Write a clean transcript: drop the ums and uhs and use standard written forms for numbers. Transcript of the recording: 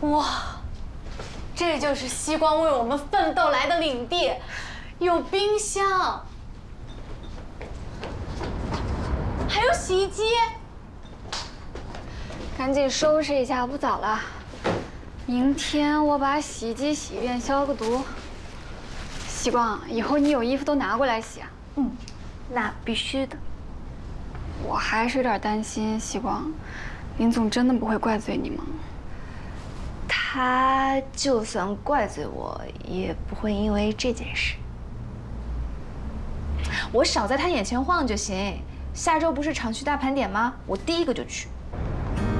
哇，这就是西光为我们奋斗来的领地，有冰箱，还有洗衣机。 赶紧收拾一下，不早了。明天我把洗衣机洗一遍，消个毒。西光，以后你有衣服都拿过来洗啊。 嗯，那必须的。 我还是有点担心，西光，林总真的不会怪罪你吗？ 他就算怪罪我，也不会因为这件事。我少在他眼前晃就行。下周不是厂区大盘点吗？我第一个就去。